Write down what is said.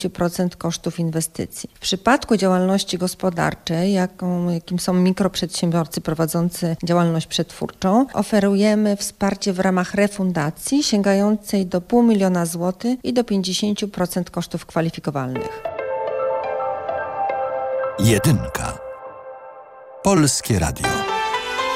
50% kosztów inwestycji. W przypadku działalności gospodarczej, jakim są mikroprzedsiębiorcy prowadzący działalność przetwórczą, oferujemy wsparcie w ramach refundacji sięgającej do 500 000 zł i do 50% kosztów kwalifikowalnych. Jedynka. Polskie Radio.